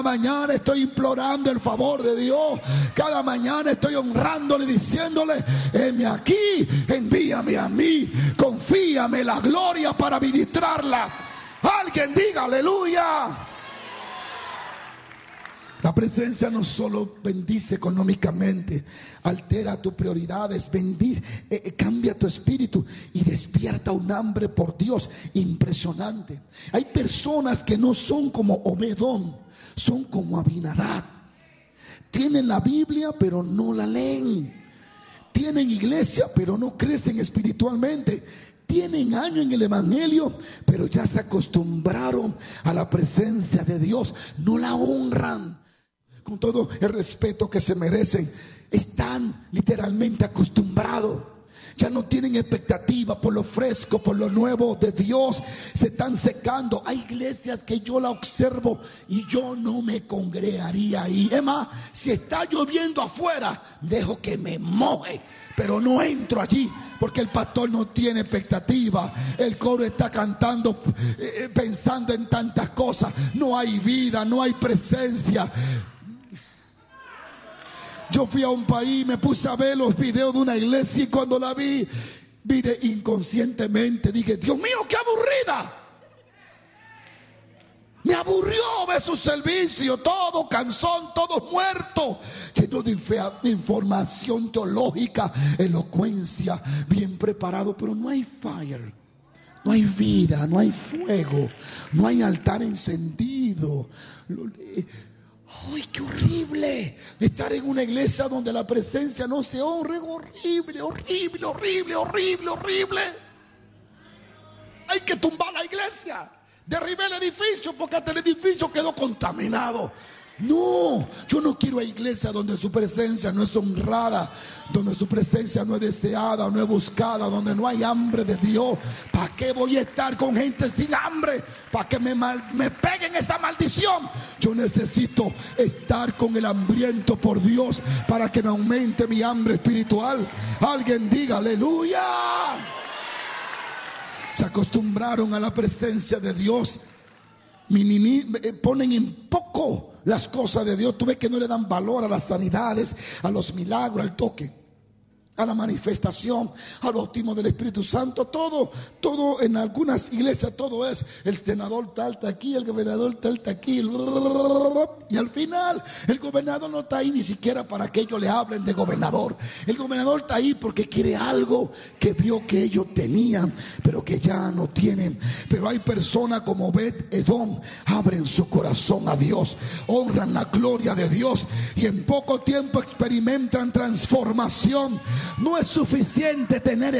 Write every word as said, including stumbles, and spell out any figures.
mañana estoy implorando el favor de Dios. Cada mañana estoy honrándole, diciéndole: heme aquí, envíame a mí, confíame la gloria para ministrarla. Alguien diga aleluya. La presencia no solo bendice económicamente, altera tus prioridades, bendice, eh, cambia tu espíritu y despierta un hambre por Dios impresionante. Hay personas que no son como Obedón, son como Abinadab. Tienen la Biblia pero no la leen. Tienen iglesia pero no crecen espiritualmente. Tienen años en el evangelio pero ya se acostumbraron a la presencia de Dios. No la honran con todo el respeto que se merecen. Están literalmente acostumbrados. Ya no tienen expectativa por lo fresco, por lo nuevo de Dios. Se están secando. Hay iglesias que yo la observo y yo no me congregaría ahí. Es más, si está lloviendo afuera, dejo que me moje, pero no entro allí porque el pastor no tiene expectativa. El coro está cantando eh, pensando en tantas cosas. No hay vida, no hay presencia. Yo fui a un país, me puse a ver los videos de una iglesia y cuando la vi, mire, inconscientemente dije: Dios mío, qué aburrida. Me aburrió ver su servicio, todo cansón, todo muerto, lleno de, de información teológica, elocuencia, bien preparado, pero no hay fire, no hay vida, no hay fuego, no hay altar encendido. ¡Ay, qué horrible! Estar en una iglesia donde la presencia no se honra. Horrible, horrible, horrible, horrible, horrible. Hay que tumbar la iglesia. Derribé el edificio porque hasta el edificio quedó contaminado. No, yo no quiero a iglesia donde su presencia no es honrada, donde su presencia no es deseada, no es buscada, donde no hay hambre de Dios. ¿Para qué voy a estar con gente sin hambre? ¿Para que me, mal, me peguen esa maldición? Yo necesito estar con el hambriento por Dios para que me aumente mi hambre espiritual. Alguien diga aleluya. Se acostumbraron a la presencia de Dios. Minimi, ponen en poco las cosas de Dios. Tú ves que no le dan valor a las sanidades, a los milagros, al toque, a la manifestación, al bautismo del Espíritu Santo. Todo, todo en algunas iglesias, todo es el senador tal está aquí, el gobernador tal está aquí, y al final el gobernador no está ahí ni siquiera para que ellos le hablen de gobernador. El gobernador está ahí porque quiere algo que vio que ellos tenían pero que ya no tienen. Pero hay personas como Obed-Edom, abren su corazón a Dios, honran la gloria de Dios y en poco tiempo experimentan transformación. No es suficiente tener